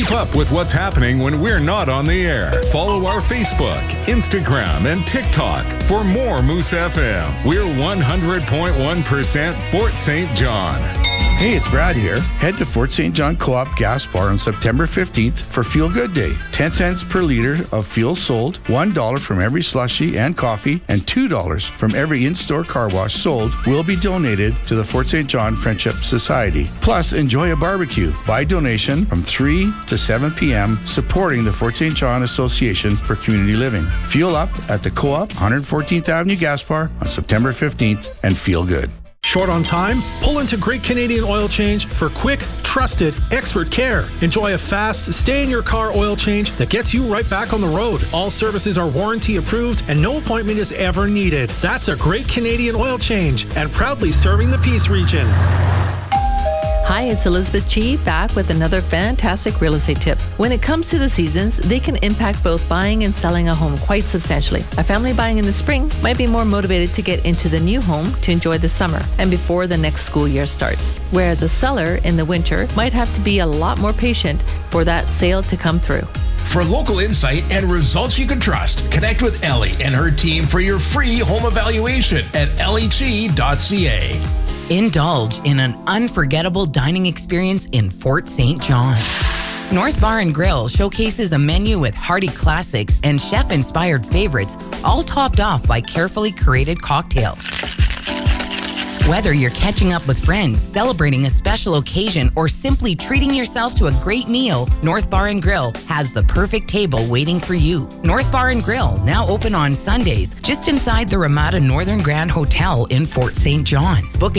Keep up with what's happening when we're not on the air. Follow our Facebook, Instagram, and TikTok for more Moose FM. We're 100.1% Fort St. John. Hey, it's Brad here. Head to Fort St. John Co-op Gas Bar on September 15th for Feel Good Day. 10 cents per liter of fuel sold, $1 from every slushie and coffee, and $2 from every in-store car wash sold will be donated to the Fort St. John Friendship Society. Plus, enjoy a barbecue by donation from 3 to 7 p.m. supporting the Fort St. John Association for Community Living. Fuel up at the Co-op 114th Avenue Gas Bar on September 15th and feel good. Short on time? Pull into Great Canadian Oil Change for quick, trusted, expert care. Enjoy a fast, stay-in-your-car oil change that gets you right back on the road. All services are warranty approved and no appointment is ever needed. That's a Great Canadian Oil Change and proudly serving the Peace region. Hi, it's Elizabeth Chi back with another fantastic real estate tip. When it comes to the seasons, they can impact both buying and selling a home quite substantially. A family buying in the spring might be more motivated to get into the new home to enjoy the summer and before the next school year starts. Whereas a seller in the winter might have to be a lot more patient for that sale to come through. For local insight and results you can trust, connect with Ellie and her team for your free home evaluation at LEG.ca. Indulge in an unforgettable dining experience in Fort St. John. North Bar and Grill showcases a menu with hearty classics and chef-inspired favorites, all topped off by carefully curated cocktails. Whether you're catching up with friends, celebrating a special occasion, or simply treating yourself to a great meal, North Bar and Grill has the perfect table waiting for you. North Bar and Grill, now open on Sundays, just inside the Ramada Northern Grand Hotel in Fort St. John. Book